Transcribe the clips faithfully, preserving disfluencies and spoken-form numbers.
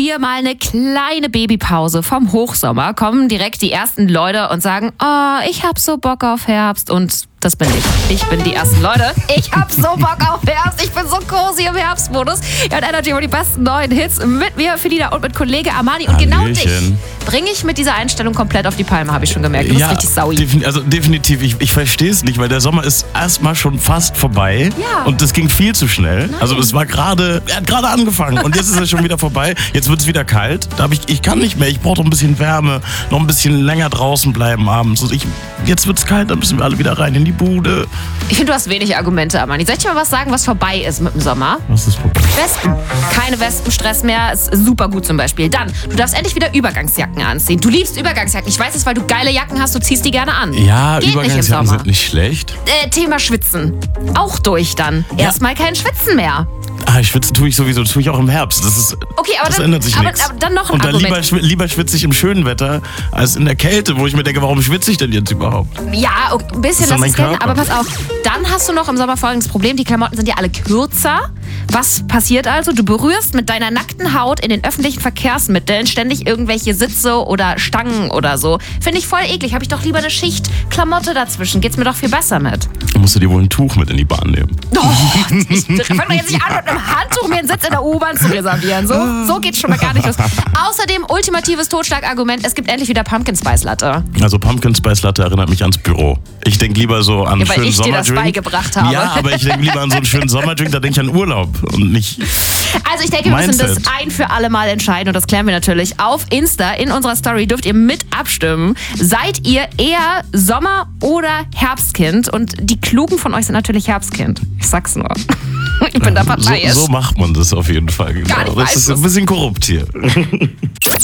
wir mal eine kleine Babypause vom Hochsommer, kommen direkt die ersten Leute und sagen, oh, ich hab so Bock auf Herbst. Und das bin ich. Ich bin die ersten Leute. Ich hab so Bock auf Herbst. Ich bin so cozy im Herbstmodus. Ja, und Energy die besten neuen Hits mit mir, Felina und mit Kollege Armani. Und genau dich bringe ich mit dieser Einstellung komplett auf die Palme, habe ich schon gemerkt. Du bist ja, richtig saui. Defin- also definitiv. Ich, ich verstehe es nicht, weil der Sommer ist erstmal schon fast vorbei. Ja. Und das ging viel zu schnell. Nein. Also es war gerade, er hat gerade angefangen und jetzt ist er schon wieder vorbei. Jetzt wird es wieder kalt. Da hab ich, ich kann nicht mehr. Ich brauche noch ein bisschen Wärme, noch ein bisschen länger draußen bleiben abends. Und ich, jetzt wird es kalt, dann müssen wir alle wieder rein in die Bude. Ich finde, du hast wenig Argumente, Armani. Soll ich dir mal was sagen, was vorbei ist mit dem Sommer? Was ist vorbei? Wespen. Keine Wespenstress mehr. Ist super gut zum Beispiel. Dann, du darfst endlich wieder Übergangsjacken anziehen. Du liebst Übergangsjacken. Ich weiß es, weil du geile Jacken hast. Du ziehst die gerne an. Ja, Geht Übergangsjacken nicht im Sommer. sind nicht schlecht. Äh, Thema Schwitzen. Auch durch dann. Ja. Erstmal kein Schwitzen mehr. Ah, ich schwitze tue ich sowieso, das tue ich auch im Herbst. Das ist, Okay, aber das dann, ändert sich aber, nichts. aber dann noch ein Und dann Argument. lieber, schwi- lieber schwitze ich im schönen Wetter als in der Kälte, wo ich mir denke, warum schwitze ich denn jetzt überhaupt? Ja, okay, ein bisschen Das ist doch lass mein es gelten, Körper. aber pass auf. Dann hast du noch im Sommer folgendes Problem. Die Klamotten sind ja alle kürzer. Was passiert also? Du berührst mit deiner nackten Haut in den öffentlichen Verkehrsmitteln ständig irgendwelche Sitze oder Stangen oder so. Finde ich voll eklig. Habe ich doch lieber eine Schicht Klamotte dazwischen. Geht's mir doch viel besser mit. Dann musst du dir wohl ein Tuch mit in die Bahn nehmen. Oh, ich fang doch jetzt nicht an, mit einem Handtuch mir einen Sitz in der U-Bahn zu reservieren. So, so geht's schon mal gar nicht los. Außerdem ultimatives Totschlagargument, es gibt endlich wieder Pumpkin Spice Latte. Also Pumpkin Spice Latte erinnert mich ans Büro. Ich denke lieber so an einen Ja, weil schönen ich dir das Sommerdrink. beigebracht habe. Ja, aber ich denke lieber an so einen schönen Sommerdrink, da denke ich an Urlaub und nicht... Also ich denke, wir müssen Mindset. das ein für alle Mal entscheiden und das klären wir natürlich auf Insta. In unserer Story dürft ihr mit abstimmen. Seid ihr eher Sommer- oder Herbstkind? Und die Klugen von euch sind natürlich Herbstkind. Ich sag's nur. Ich bin da So, parteiisch. so macht man das auf jeden Fall. Genau. Gar nicht Das ist weiß ein bisschen korrupt hier. Energy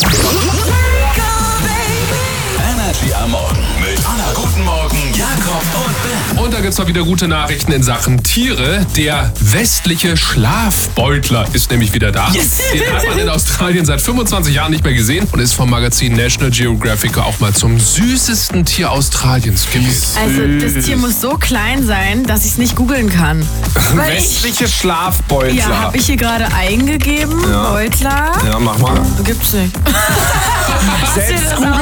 am Morgen mit Anna, guten Morgen, Jakob und Ben. Und da gibt's mal wieder gute Nachrichten in Sachen Tiere. Der westliche Schlafbeutler ist nämlich wieder da. Yes. Den hat man in Australien seit fünfundzwanzig Jahren nicht mehr gesehen und ist vom Magazin National Geographic auch mal zum süßesten Tier Australiens gewählt. Also das Tier muss so klein sein, dass ich es nicht googeln kann. Weil ich, Westliche Schlafbeutler. ja, habe ich hier gerade eingegeben. Ja. Beutler. Ja, mach mal. Gibt's nicht. Selbst